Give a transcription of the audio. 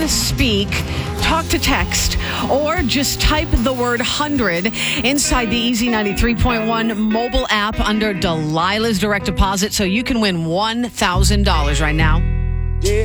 can speak, talk to text, or just type the word 100 inside the Easy 93.1 mobile app under Delilah's Direct Deposit so you can win $1,000 right now.